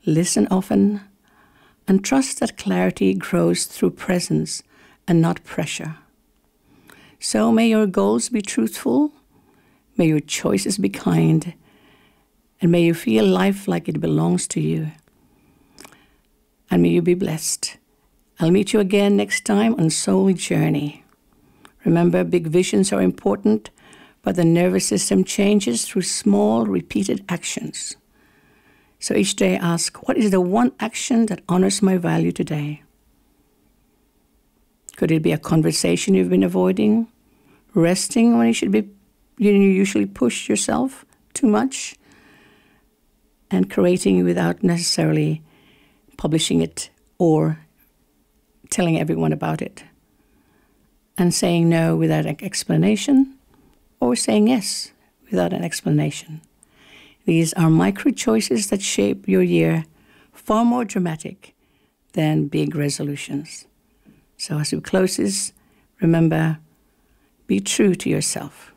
listen often, and trust that clarity grows through presence and not pressure. So may your goals be truthful, may your choices be kind, and may you feel life like it belongs to you. And may you be blessed. I'll meet you again next time on Soul Journey. Remember, big visions are important, but the nervous system changes through small, repeated actions. So each day ask, what is the one action that honors my value today? Could it be a conversation you've been avoiding? Resting when you usually push yourself too much? And creating without necessarily publishing it or telling everyone about it? And saying no without an explanation, or saying yes without an explanation. These are micro choices that shape your year, far more dramatic than big resolutions. So as we close this, remember, be true to yourself.